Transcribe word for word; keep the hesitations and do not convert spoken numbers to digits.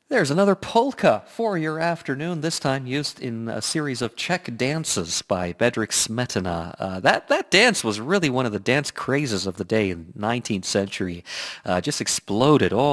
There's another polka for your afternoon, this time used in a series of Czech dances by Bedřich Smetana. Uh, that, that dance was really one of the dance crazes of the day in the nineteenth century. Uh, just exploded all